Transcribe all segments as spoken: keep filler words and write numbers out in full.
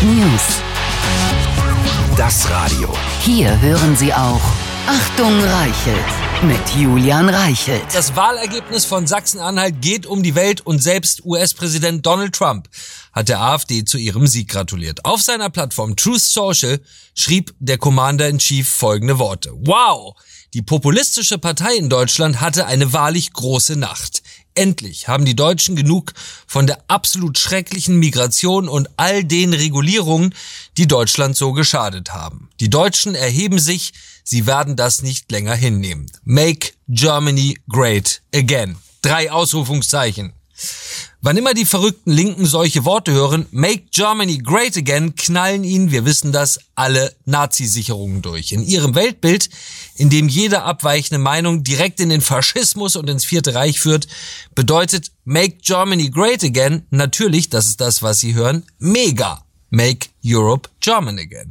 News. Das Radio. Hier hören Sie auch Achtung Reichelt mit Julian Reichelt. Das Wahlergebnis von Sachsen-Anhalt geht um die Welt und selbst U S-Präsident Donald Trump hat der AfD zu ihrem Sieg gratuliert. Auf seiner Plattform Truth Social schrieb der Commander-in-Chief folgende Worte. Wow! Die populistische Partei in Deutschland hatte eine wahrlich große Nacht. Endlich haben die Deutschen genug von der absolut schrecklichen Migration und all den Regulierungen, die Deutschland so geschadet haben. Die Deutschen erheben sich, sie werden das nicht länger hinnehmen. Make Germany great again. Drei Ausrufungszeichen. Wann immer die verrückten Linken solche Worte hören, Make Germany great again, knallen ihnen, wir wissen das, alle Nazi-Sicherungen durch. In ihrem Weltbild, in dem jede abweichende Meinung direkt in den Faschismus und ins Vierte Reich führt, bedeutet Make Germany great again natürlich, das ist das, was Sie hören, mega. Make Europe German again.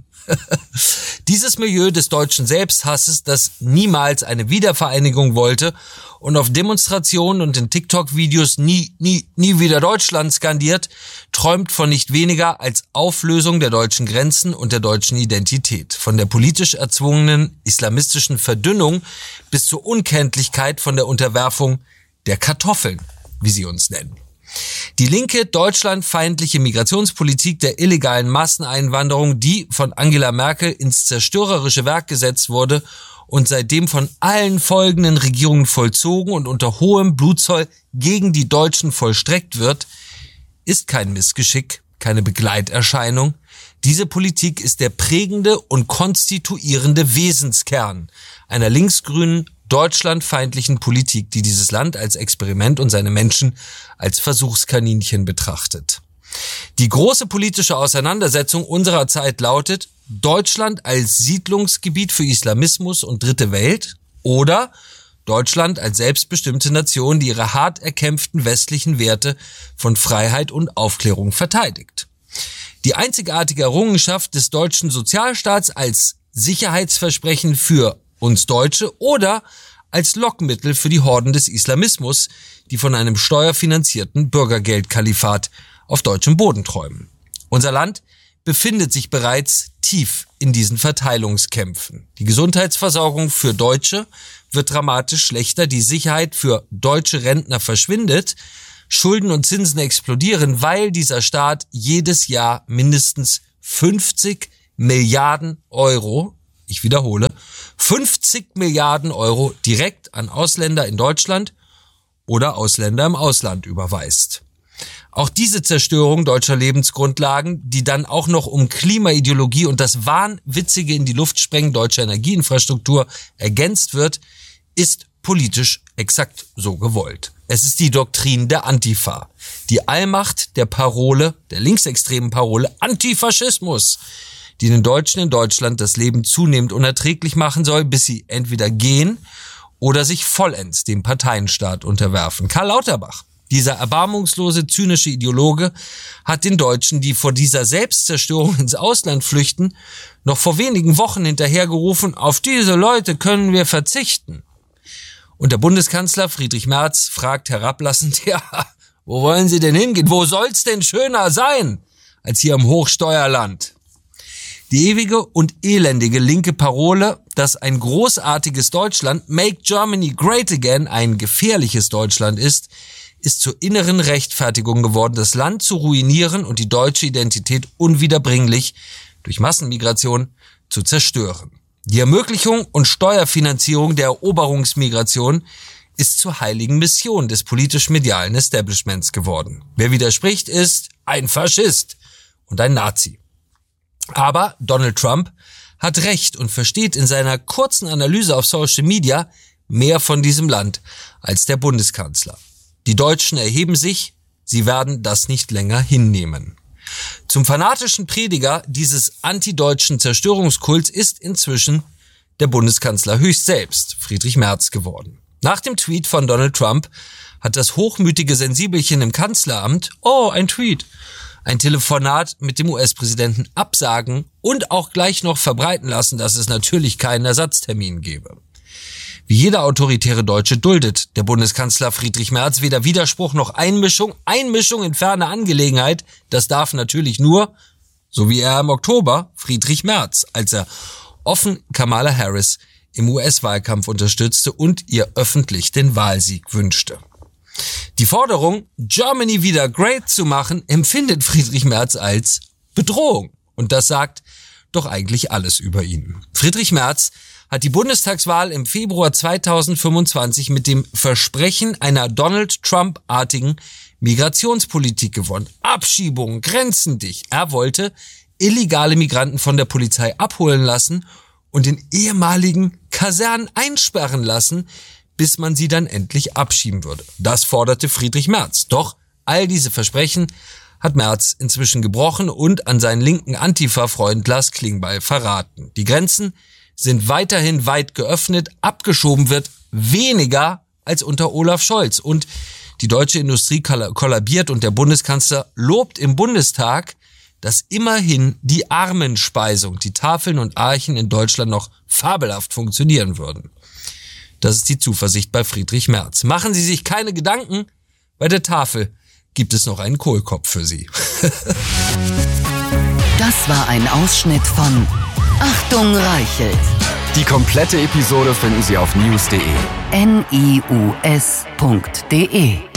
Dieses Milieu des deutschen Selbsthasses, das niemals eine Wiedervereinigung wollte und auf Demonstrationen und in TikTok-Videos nie, nie, nie wieder Deutschland skandiert, träumt von nicht weniger als Auflösung der deutschen Grenzen und der deutschen Identität. Von der politisch erzwungenen islamistischen Verdünnung bis zur Unkenntlichkeit von der Unterwerfung der Kartoffeln, wie sie uns nennen. Die linke, deutschlandfeindliche Migrationspolitik der illegalen Masseneinwanderung, die von Angela Merkel ins zerstörerische Werk gesetzt wurde und seitdem von allen folgenden Regierungen vollzogen und unter hohem Blutzoll gegen die Deutschen vollstreckt wird, ist kein Missgeschick, keine Begleiterscheinung. Diese Politik ist der prägende und konstituierende Wesenskern einer linksgrünen, deutschlandfeindlichen Politik, die dieses Land als Experiment und seine Menschen als Versuchskaninchen betrachtet. Die große politische Auseinandersetzung unserer Zeit lautet: Deutschland als Siedlungsgebiet für Islamismus und Dritte Welt oder Deutschland als selbstbestimmte Nation, die ihre hart erkämpften westlichen Werte von Freiheit und Aufklärung verteidigt. Die einzigartige Errungenschaft des deutschen Sozialstaats als Sicherheitsversprechen für uns Deutsche oder als Lockmittel für die Horden des Islamismus, die von einem steuerfinanzierten Bürgergeldkalifat auf deutschem Boden träumen. Unser Land befindet sich bereits tief in diesen Verteilungskämpfen. Die Gesundheitsversorgung für Deutsche wird dramatisch schlechter, die Sicherheit für deutsche Rentner verschwindet, Schulden und Zinsen explodieren, weil dieser Staat jedes Jahr mindestens fünfzig Milliarden Euro, ich wiederhole, fünfzig Milliarden Euro direkt an Ausländer in Deutschland oder Ausländer im Ausland überweist. Auch diese Zerstörung deutscher Lebensgrundlagen, die dann auch noch um Klimaideologie und das wahnwitzige in die Luft sprengen deutscher Energieinfrastruktur ergänzt wird, ist politisch exakt so gewollt. Es ist die Doktrin der Antifa, die Allmacht der Parole, der linksextremen Parole Antifaschismus, die den Deutschen in Deutschland das Leben zunehmend unerträglich machen soll, bis sie entweder gehen oder sich vollends dem Parteienstaat unterwerfen. Karl Lauterbach, dieser erbarmungslose, zynische Ideologe, hat den Deutschen, die vor dieser Selbstzerstörung ins Ausland flüchten, noch vor wenigen Wochen hinterhergerufen: Auf diese Leute können wir verzichten. Und der Bundeskanzler Friedrich Merz fragt herablassend: Ja, wo wollen Sie denn hingehen? Wo soll's denn schöner sein als hier im Hochsteuerland? Die ewige und elendige linke Parole, dass ein großartiges Deutschland, Make Germany Great Again, ein gefährliches Deutschland ist, ist zur inneren Rechtfertigung geworden, das Land zu ruinieren und die deutsche Identität unwiederbringlich durch Massenmigration zu zerstören. Die Ermöglichung und Steuerfinanzierung der Eroberungsmigration ist zur heiligen Mission des politisch-medialen Establishments geworden. Wer widerspricht, ist ein Faschist und ein Nazi. Aber Donald Trump hat recht und versteht in seiner kurzen Analyse auf Social Media mehr von diesem Land als der Bundeskanzler. Die Deutschen erheben sich, sie werden das nicht länger hinnehmen. Zum fanatischen Prediger dieses antideutschen Zerstörungskults ist inzwischen der Bundeskanzler höchst selbst, Friedrich Merz, geworden. Nach dem Tweet von Donald Trump hat das hochmütige Sensibelchen im Kanzleramt, oh, ein Tweet, ein Telefonat mit dem U S-Präsidenten absagen und auch gleich noch verbreiten lassen, dass es natürlich keinen Ersatztermin gebe. Wie jeder autoritäre Deutsche duldet der Bundeskanzler Friedrich Merz weder Widerspruch noch Einmischung. Einmischung in ferne Angelegenheit, das darf natürlich nur So wie er im Oktober Friedrich Merz, als er offen Kamala Harris im U S-Wahlkampf unterstützte und ihr öffentlich den Wahlsieg wünschte. Die Forderung, Germany wieder great zu machen, empfindet Friedrich Merz als Bedrohung. Und das sagt doch eigentlich alles über ihn. Friedrich Merz hat die Bundestagswahl im Februar zweitausendfünfundzwanzig mit dem Versprechen einer Donald Trump-artigen Migrationspolitik gewonnen. Abschiebungen, Grenzen dicht. Er wollte illegale Migranten von der Polizei abholen lassen und in ehemaligen Kasernen einsperren lassen, bis man sie dann endlich abschieben würde. Das forderte Friedrich Merz. Doch all diese Versprechen hat Merz inzwischen gebrochen und an seinen linken Antifa-Freund Lars Klingbeil verraten. Die Grenzen sind weiterhin weit geöffnet, abgeschoben wird weniger als unter Olaf Scholz. Und die deutsche Industrie kollabiert und der Bundeskanzler lobt im Bundestag, dass immerhin die Armenspeisung, die Tafeln und Archen in Deutschland noch fabelhaft funktionieren würden. Das ist die Zuversicht bei Friedrich Merz. Machen Sie sich keine Gedanken, bei der Tafel gibt es noch einen Kohlkopf für Sie. Das war ein Ausschnitt von Achtung Reichelt. Die komplette Episode finden Sie auf news punkt de. N I U S punkt de